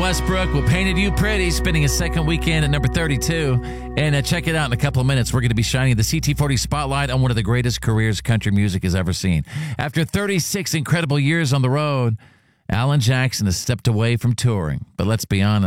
Westbrook with Painted You Pretty, spending his second weekend at number 32. And check it out in a couple of minutes. We're going to be shining the CT40 spotlight on one of the greatest careers country music has ever seen. After 36 incredible years on the road, Alan Jackson has stepped away from touring. But let's be honest.